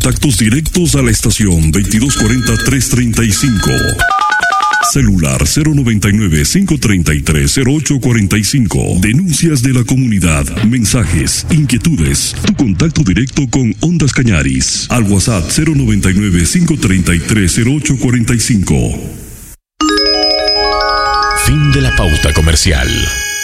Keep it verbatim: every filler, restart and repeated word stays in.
Contactos directos a la estación veintidós cuarenta, trescientos treinta y cinco. Celular cero noventa y nueve, cinco treinta y tres, cero ocho cuarenta y cinco. Denuncias de la comunidad, mensajes, inquietudes. Tu contacto directo con Ondas Cañaris. Al WhatsApp cero noventa y nueve, cinco treinta y tres, cero ocho cuarenta y cinco. Fin de la pauta comercial.